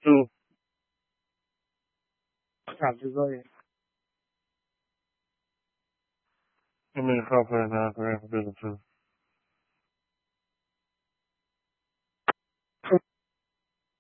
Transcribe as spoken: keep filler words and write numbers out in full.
Two. Copy, go ahead. Give me a call for an answer after business.